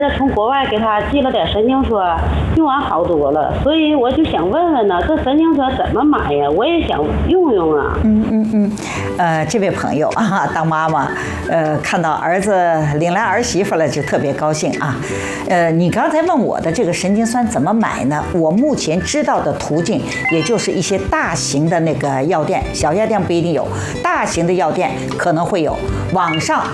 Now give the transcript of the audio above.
从国外给他寄了点神经栓，用完好多了，所以我就想问问呢，这神经栓怎么买呀？我也想用用啊。 这位朋友啊，当妈妈，看到儿子领来儿媳妇了，就特别高兴啊。你刚才问我的这个神经栓怎么买呢？我目前知道的途径，也就是一些大型的那个药店，小药店不一定有，大型的药店可能会有，网上